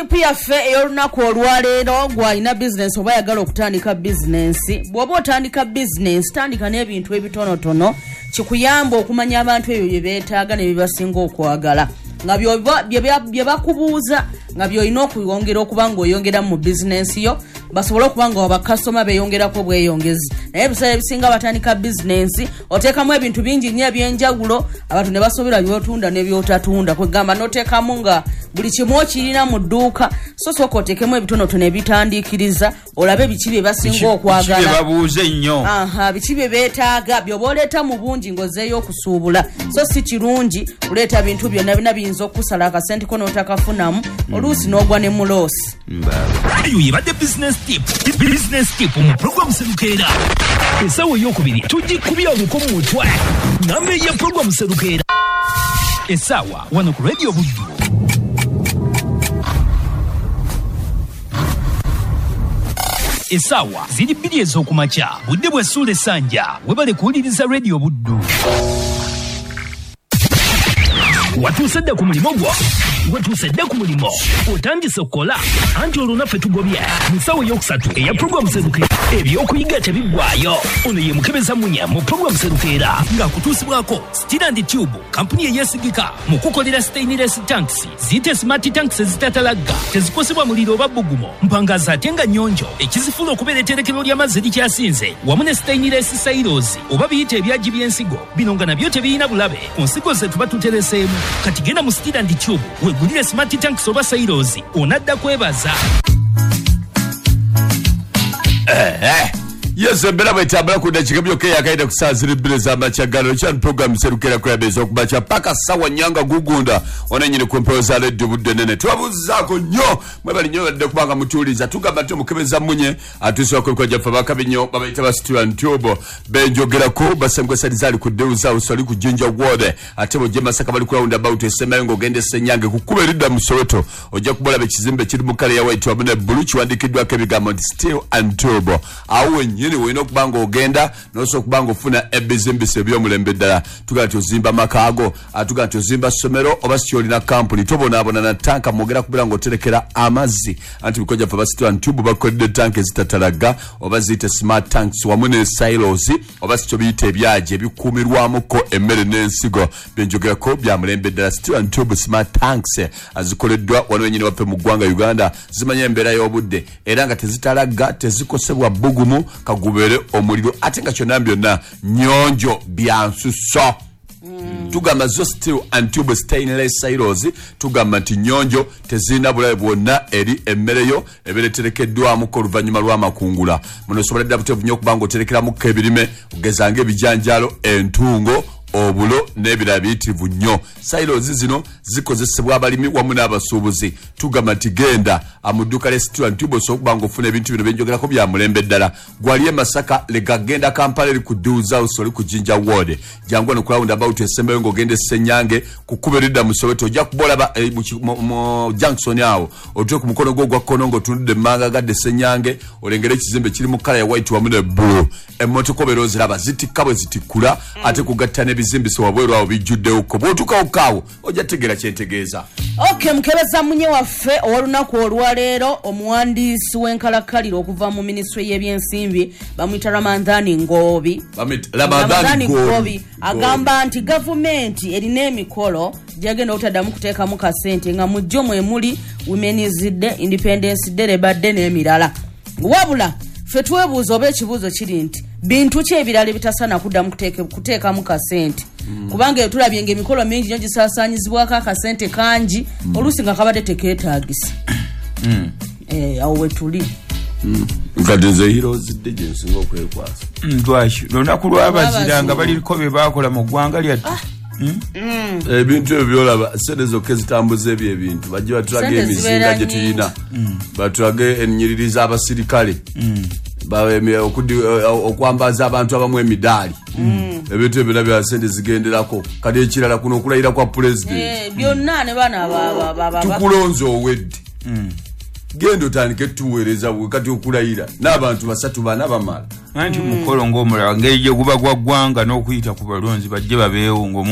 tipu yaffe ey'olunaku olwaleero gw'alina bizinensi oba yagala okutandika bizinensi. Bw'oba otandika bizinensi tandika n'ebintu ebitonotono kikuyamba okumanya abantu ebyo bye beetaaga ne bibasinga okwagala nga bye bakubuuza nga by'olina okuyongera okuba ng'oyongera mu bizinensi yo basobole okuba nga bakasitoma beeyongerako bweyongezi. Naye ebiseera ebisinga batandika bizinensi oteekamu ebintu bingi nnyo eby'enjawulo abantu ne basobera by'otunda n'ebyotatunda kwegamba n'oteekamu nga buli kimu okirina mu dduuka so sooka oteekemu ebitonotono ebitandiikiriza olabe biki bye basinga okwagala biki bye babuuze nnyo biki bye beetaaga by'oba oleeta mu bungi ng'ozzeeyo okusuubula so si kirungi kuleeta bintu byonna bina biyinza okukusala akasente ko n'otakafunamu oluusi n'ogwa ne muloosi. Eyo yebadde business tip mu program Serukeera. Esawa ey'okubiri tugikubya olukomu mutwe namba ya program Serukeera. Esawa wano ku Radio Buddu. Esawa ziri bbiri ez'okumakya budde bw'essuula essanja webale kuwuliriza Radio Buddu. Watuusedde ku mulimo gwo watuusedde ku mulimo otandise okukola anti olwo naffe tugobye mu nsawo ey'okusatu eya programu Serukeera. Ebyokuyiga tebiggwaayo. Ono ye Mukebeza Munya mu programu Serukeera ng'akutuusibwako Steel and Tube kampuni eyeesigika mu kukolera stainless tanks ziyite smart tanks ezitatalagga tezikosebwa muliro oba bbugumo mpangaza ate nga nnyonjo ekizifula okubeera etterekero ly'amazzi likyasinze wamu ne stainless silos oba biyite ebyagi by'ensigo bino nga nabyo tebirina bulabe ku nsigo ze tuba tutereseemu. Kati genda mu Steel and Tube wegulire smart tanks oba silos onadda kwebaza. Yes, mbela bwetambula ku dakiika byokka yakaida ku saa 2 z'amakyagaliro kya program Serukeera kwebeza okubacha paka sawa nyanga gugunda onanyine ku mpewoza Radio Buddu nene twabuzaako nnyo mwebali nnyo badde kubanga mutuuliza tugamba nti Mukebeza Munye atuusibwako kwa jaffa bakabinyo babayita ba Steel and Tube benjogerako basengwesaliza ali ku Deuza usali ku Jinja Ward ate bojje Masaka bali ku roundabout esemayo ng'ogende Ssenyange ku kkubo eridda mu Soweto ojja kubola ekizimbe kiri mu kala ya white wamu ne blue kiwandiikiddwako ebigambo nti Steel and Tube awo nyine wino kubanga ogenda noso kubanga ofuna ebizimbise ebyomulembe ddala tugala tozimba makaago atugala tozimba somero oba siolina company tobonaabona na tanka mwogera kubira ng'oterekera amazzi anti bikoja fa Steel and Tube bakodde tanka ezitatalaga oba ziyite smart tanks wamu ne silos oba sikyo biyite ebyaji ebikuumirwamuko emmere n'ensigo byenjogerako bya mulembe ddala. Steel and Tube smart tanks azikoleddwa wano wenyini waffe mu ggwanga Uganda zimanya embeera y'obudde era nga tezitalaga tezikosebwa bbugumu kagubere omuliro ate nga kyonna byonna nnyonjo byansuso. Tugamba zo Steel and Tube stainless silos tugamba nti nnyonjo tezirina bulabe bwonna eri emmere yo ebeera eterekeddwamuko oluvannyuma lw'amakungula. Muno osobola dda buteevu nnyo okubanga oterekeramuko ebirime ogezanga ebijanjalo entungo obulo n'ebirala biyitirivu nnyo. Silos zino zikozesebwa abalimi wamu n'abasuubuzi. Tugamba nti genda amudduuka lya Steel and Tube osobola okubanga ofuna ebintu bino byenjogerako bya mulembe ddala. Gwali e Masaka legagenda Kampala eri ku Deuza oli ku Jinja Ward jangu wano ku roundabout esembayo ng'ogende Ssenyange ku kkubo eridda mu Soweto ojja kubolaba mu junction awo otule ku mukono gwo ogwa kkono ng'otunudde emmanga gadde Ssenyange olengera ekizimbe kiri mu kala ya white wamu ne blue. Emmotoka obeera oziraba zitikka bwe zitikkula ate kugatta n'ebizimbise wabweru awo bijjuddewo ko bw'otuukawokaawo ojja tegeera kyentegeeza. Okay, Mukebeza Munye waffe ow'olunaku olwaleero omuwandiisi w'enkalakkaliro okuva mu minisitule y'ebyensimbi bamuyita Ramadhani Ngobi. Ramadhani Ngobi agamba nti gavumenti erina emikolo gyagenda okutaddamu kuteekamu kasente nga mu jjo mwe muli Women's Day, Independence Day, Labour Day n'emirala. Wabula ffe twebuuza oba ekibuuzo kiri nti bintu ki ebirala ebitasana kuddamu kuteekamu kasente kubanga tulabye ng'emikolo mingi nnyo gisaasaanyizibwako akasente kangi oluusi nga kabadde tekeetaagisa. Awo we tuli nkadde ze heroes dde gye nsinga okwekwasa lwaki lunaku lw'abazira nga baliko bye baakola mu ggwanga lyattu. Ebintu ebyo byolaba sente zokka zitambuza ebyo ebintu bajje batulage emizinga gye tulina batulage ennyiriri z'abasirikale okwambaza abantu abamu emidaali ebintu ebyo bya sente zigenderako kati ekirala kuno okulayira kwa president byonna ne bana tukulonze owedde genda otandike tuweereza kati okulayira n'abantu 3 bamala anti mukolo ng'omulala ngeri gye guba gwa ggwanga n'okuyita ku balonzi bajje babeewo